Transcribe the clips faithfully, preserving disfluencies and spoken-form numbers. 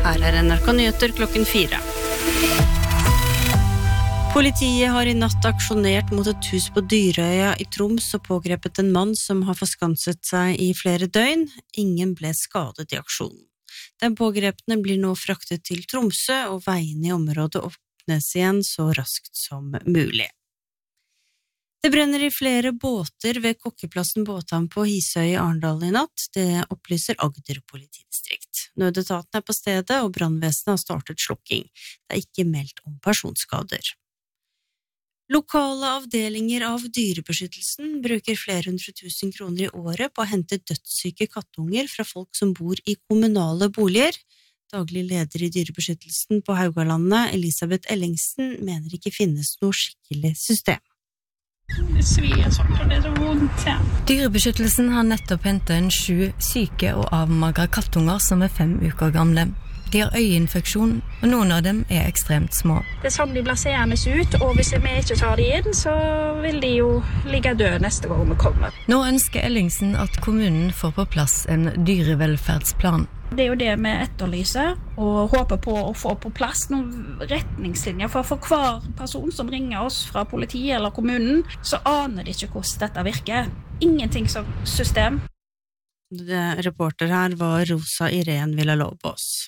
Her er N R K Nyheter klokken fire. Politiet har i natt aksjonert mot et hus på Dyrøya i Troms og pågrepet en mann som har forskanset seg i flere døgn. Ingen ble skadet i aksjonen. Den pågrepne blir nå fraktet til Tromsø, og veiene i området åpnes igjen så raskt som mulig. Det brenner i flere båter ved Kokkeplassen båthavn på Hisøy i Arendal i natt. Det opplyser Agder politidistrikt. Nødetaten er på stedet, og brannvesenet har startet slukking. Det er ikke meldt om personskader. Lokale avdelinger av dyrebeskyttelsen bruker flere hundre tusen kroner i året på å hente dødssyke kattunger fra folk som bor i kommunale boliger. Daglig leder i dyrebeskyttelsen på Haugalandet, Elisabeth Ellingsen, mener ikke finnes noe skikkelig system. Det svir sånn, og det er så vondt, ja. Dyrebeskyttelsen har nettopp hentet en sju syke og avmagre kattunger som er fem uker gamle. De har øyeinfeksjon, og noen av dem er ekstremt små. Det er sånn de blir seende ut, og hvis vi ikke tar de inn, så vil de jo ligge døde neste gang vi kommer. Nå ønsker Ellingsen at kommunen får på plass en dyrevelferdsplan. Det er jo det vi etterlyser, og håper på å få på plass noen retningslinjer. For for hver person som ringer oss fra politiet eller kommunen, så aner de ikke hvordan dette virker. Ingenting som system. Det reporter her var Rosa Irene Villalobos.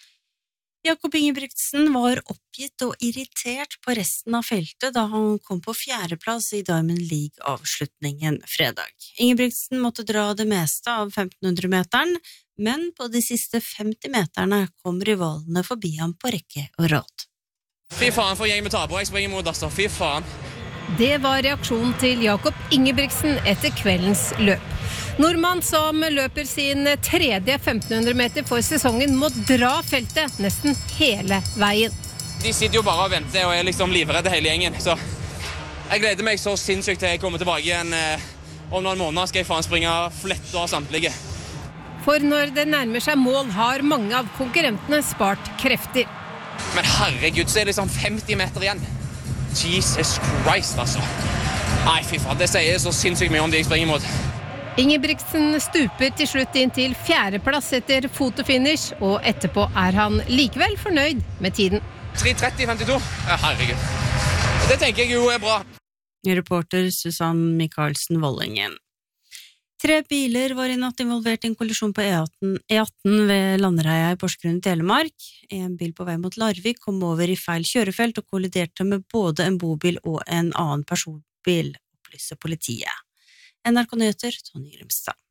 Jakob Ingebrigtsen var oppgitt og irritert på resten av feltet da han kom på fjerdeplass i Diamond League-avslutningen fredag. Ingebrigtsen måtte dra det meste av femtenhundre meteren, men på de siste femti meterne kom rivalene forbi ham på rekke og rad. Fy faen for gjeng med taber, jeg springer mot altså, fy faen. Det var reaksjonen til Jakob Ingebrigtsen etter kveldens løp. Nordmann som løper sin tredje femtenhundre meter for sesongen må dra feltet nesten hele veien. De sitter jo bare og venter og er liksom livredde hele gjengen, så jeg gleder meg så sinnssykt til jeg kommer tilbake igjen. Om noen måneder skal jeg faen springe flett av samtlige. For når det nærmer seg mål har mange av konkurrentene spart krefter. Men herregud, så er det liksom femti meter igjen. Jesus Christ, altså. Nei, fy faen, det sier så sinnssykt mye om de jeg springer mot. Ingebrigtsen stuper til slutt inn til fjerdeplass etter fotofinish, og etterpå er han likevel fornøyd med tiden. tre tretti femtito? Ja, herregud. Det tenker jeg jo er bra. Reporter Susann Michaelsen Vollingen. Tre biler var i natt involvert i en kollisjon på E atten, E atten ved Landereia i Porsgrunn i Telemark. En bil på vei mot Larvik kom over i feil kjørefelt og kolliderte med både en bobil og en annen personbil, opplyser politiet. N R K Nyheter, Tonje Grimstad.